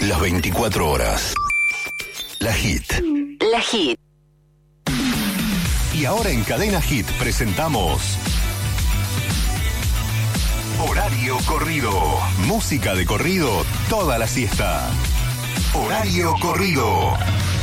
las 24 horas. La Hit. La Hit. Y ahora en Cadena Hit presentamos Horario Corrido. Música de corrido toda la siesta. Horario Corrido.